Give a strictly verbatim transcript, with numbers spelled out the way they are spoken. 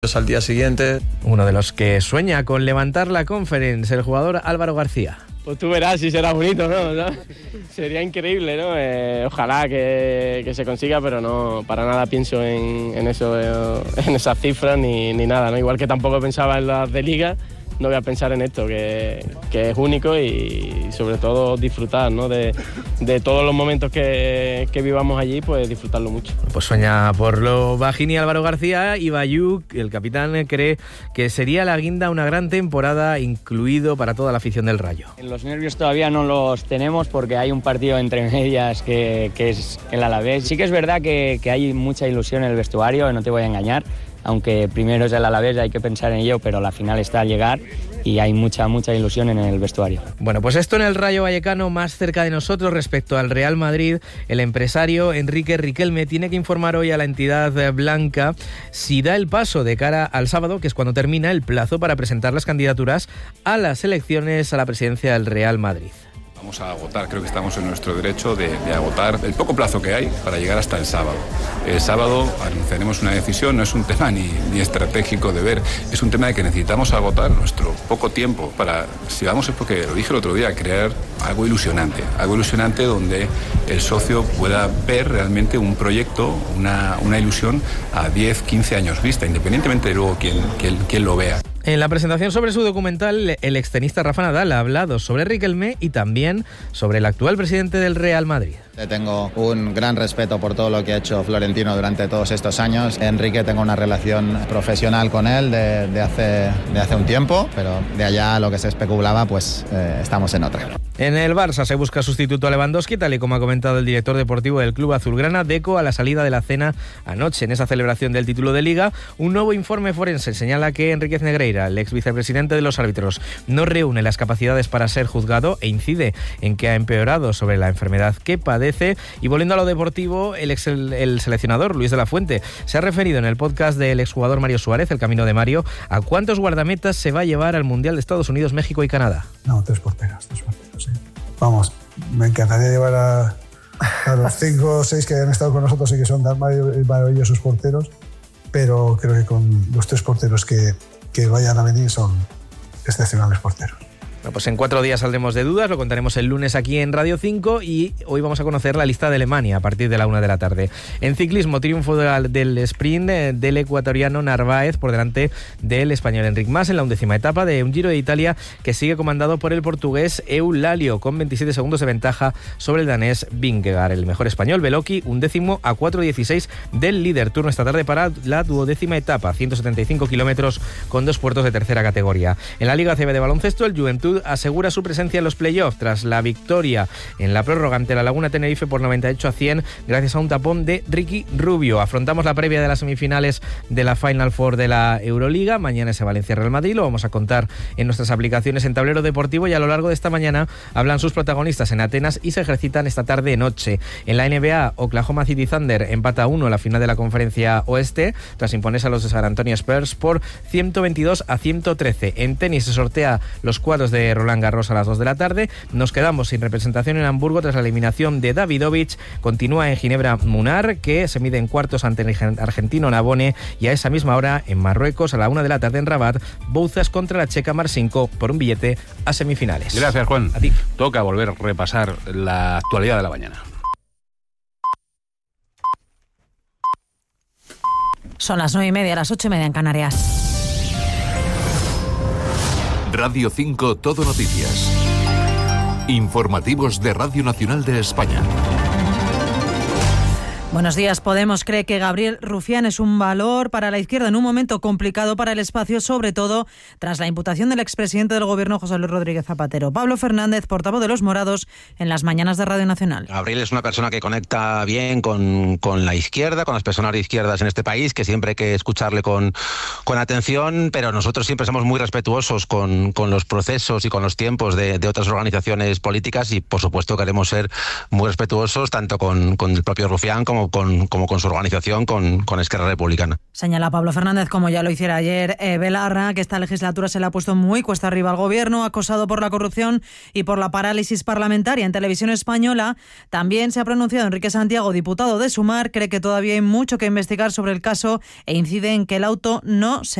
Al día siguiente. Uno de los que sueña con levantar la Conference, el jugador Álvaro García. Pues tú verás si será bonito, ¿no? ¿no? Sería increíble, ¿no? Eh, ojalá que, que se consiga, pero no, para nada pienso en, en eso, eh, en esas cifras ni, ni nada, ¿no? Igual que tampoco pensaba en las de Liga, no voy a pensar en esto, que, que es único y sobre todo disfrutar, ¿no? De, de todos los momentos que, que vivamos allí, pues disfrutarlo mucho. Pues sueña por lo Bajini Álvaro García y Bayuk, el capitán, cree que sería la guinda una gran temporada, incluido para toda la afición del Rayo. Los nervios todavía no los tenemos porque hay un partido entre medias que, que es el Alavés. Sí que es verdad que, que hay mucha ilusión en el vestuario, no te voy a engañar. Aunque primero es el Alavés, hay que pensar en ello, pero la final está al llegar y hay mucha, mucha ilusión en el vestuario. Bueno, pues esto en el Rayo Vallecano, más cerca de nosotros respecto al Real Madrid. El empresario Enrique Riquelme tiene que informar hoy a la entidad blanca si da el paso de cara al sábado, que es cuando termina el plazo para presentar las candidaturas a las elecciones a la presidencia del Real Madrid. Vamos a agotar, creo que estamos en nuestro derecho de, de agotar el poco plazo que hay para llegar hasta el sábado. El sábado anunciaremos una decisión, no es un tema ni, ni estratégico de ver, es un tema de que necesitamos agotar nuestro poco tiempo para, si vamos, es porque lo dije el otro día, crear algo ilusionante, algo ilusionante donde el socio pueda ver realmente un proyecto, una, una ilusión a diez, quince años vista, independientemente de luego quién, quién, quién lo vea. En la presentación sobre su documental, el extenista Rafa Nadal ha hablado sobre Riquelme y también sobre el actual presidente del Real Madrid. Tengo un gran respeto por todo lo que ha hecho Florentino durante todos estos años. Enrique, tengo una relación profesional con él de, de, hace, de hace un tiempo, pero de allá a lo que se especulaba, pues eh, estamos en otra. En el Barça se busca sustituto a Lewandowski, tal y como ha comentado el director deportivo del club azulgrana, Deco, a la salida de la cena anoche en esa celebración del título de Liga. Un nuevo informe forense señala que Enríquez Negreira, el ex vicepresidente de los árbitros, no reúne las capacidades para ser juzgado e incide en que ha empeorado sobre la enfermedad que padece. Y volviendo a lo deportivo, el, ex, el, el seleccionador Luis de la Fuente se ha referido en el podcast del exjugador Mario Suárez, El Camino de Mario, a cuántos guardametas se va a llevar al Mundial de Estados Unidos, México y Canadá. No, tres porteros, tres porteros, sí. Vamos, me encantaría llevar a, a los cinco o seis que han estado con nosotros y que son tan maravillosos porteros, pero creo que con los tres porteros que, que vayan a venir son excepcionales porteros. Bueno, pues en cuatro días saldremos de dudas, lo contaremos el lunes aquí en Radio cinco y hoy vamos a conocer la lista de Alemania a partir de la una de la tarde. En ciclismo, triunfo del sprint del ecuatoriano Narváez por delante del español Enric Mas en la undécima etapa de un Giro de Italia que sigue comandado por el portugués Eulalio con veintisiete segundos de ventaja sobre el danés Vingegaard. El mejor español, Beloki, un décimo a cuatro dieciséis del líder. Turno esta tarde para la duodécima etapa, ciento setenta y cinco kilómetros con dos puertos de tercera categoría. En la Liga A C B de baloncesto, el Juventud asegura su presencia en los playoffs tras la victoria en la prórroga ante la Laguna Tenerife por noventa y ocho a cien gracias a un tapón de Ricky Rubio. Afrontamos la previa de las semifinales de la Final Four de la Euroliga. Mañana ese Valencia-Real Madrid, lo vamos a contar en nuestras aplicaciones en Tablero Deportivo y a lo largo de esta mañana hablan sus protagonistas en Atenas y se ejercitan esta tarde-noche. En la N B A, Oklahoma City Thunder empata a uno en la final de la Conferencia Oeste tras imponerse a los de San Antonio Spurs por ciento veintidós a ciento trece. En tenis se sortea los cuadros de Roland Garros a las dos de la tarde. Nos quedamos sin representación en Hamburgo tras la eliminación de Davidovich. Continúa en Ginebra Munar, que se mide en cuartos ante el argentino Nabone, y a esa misma hora en Marruecos a la una de la tarde en Rabat, Bouzas contra la checa Marcinko por un billete a semifinales. Gracias, Juan. A ti. Toca volver a repasar la actualidad de la mañana. Son las nueve y media, las ocho y media en Canarias. Radio cinco Todo Noticias. Informativos de Radio Nacional de España. Buenos días. Podemos cree que Gabriel Rufián es un valor para la izquierda en un momento complicado para el espacio, sobre todo tras la imputación del expresidente del Gobierno, José Luis Rodríguez Zapatero. Pablo Fernández, portavoz de Los Morados, en las mañanas de Radio Nacional. Gabriel es una persona que conecta bien con, con la izquierda, con las personas de izquierdas en este país, que siempre hay que escucharle con, con atención, pero nosotros siempre somos muy respetuosos con, con los procesos y con los tiempos de, de otras organizaciones políticas y, por supuesto, queremos ser muy respetuosos tanto con, con el propio Rufián como Con, como con su organización, con, con Esquerra Republicana. Señala Pablo Fernández, como ya lo hiciera ayer eh, Belarra, que esta legislatura se le ha puesto muy cuesta arriba al gobierno, acosado por la corrupción y por la parálisis parlamentaria. En Televisión Española también se ha pronunciado Enrique Santiago, diputado de Sumar, cree que todavía hay mucho que investigar sobre el caso e incide en que el auto no